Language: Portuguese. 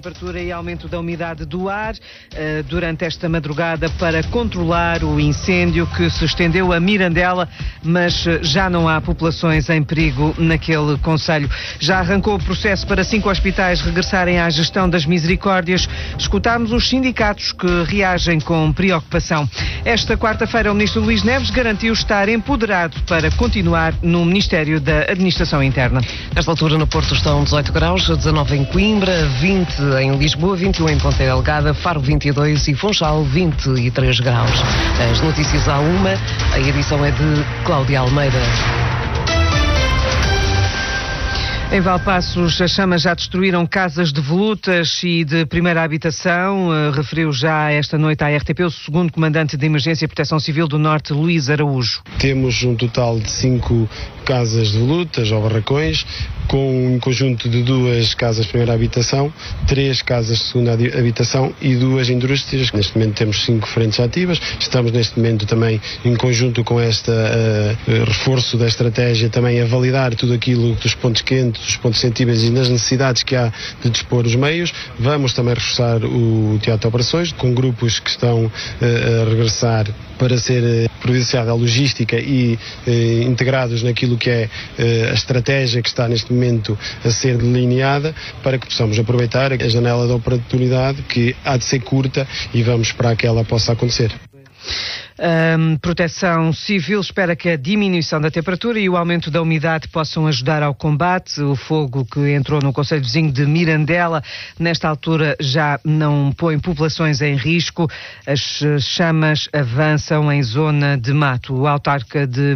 Temperatura e aumento da umidade do ar durante esta madrugada para controlar o incêndio que se estendeu a Mirandela, mas já não há populações em perigo naquele concelho. Já arrancou o processo para 5 hospitais regressarem à gestão das misericórdias. Escutámos os sindicatos que reagem com preocupação. Esta quarta-feira o ministro Luís Neves garantiu estar empoderado para continuar no Ministério da Administração Interna. Nesta altura no Porto estão 18 graus, 19 em Coimbra, 20 em Lisboa, 21 em Ponta Delgada, Faro 22 e Funchal 23 graus. As notícias à 1, a edição é de Cláudia Almeida. Em Valpaços, as chamas já destruíram casas de volutas e de primeira habitação. Referiu já esta noite à RTP o segundo comandante de Emergência e Proteção Civil do Norte, Luís Araújo. Temos um total de 5 casas de volutas ou barracões, com um conjunto de 2 casas de primeira habitação, 3 casas de segunda habitação e 2 indústrias. Neste momento temos 5 frentes ativas. Estamos neste momento também em conjunto com este reforço da estratégia também a validar tudo aquilo dos pontos quentes, dos pontos sensíveis e das necessidades que há de dispor os meios. Vamos também reforçar o teatro de operações com grupos que estão a regressar para ser providenciada a logística e integrados naquilo que é a estratégia que está neste momento a ser delineada, para que possamos aproveitar a janela de oportunidade que há de ser curta e vamos esperar que ela possa acontecer. Proteção Civil espera que a diminuição da temperatura e o aumento da umidade possam ajudar ao combate. O fogo que entrou no concelho vizinho de Mirandela, nesta altura já não põe populações em risco. As chamas avançam em zona de mato. O autarca de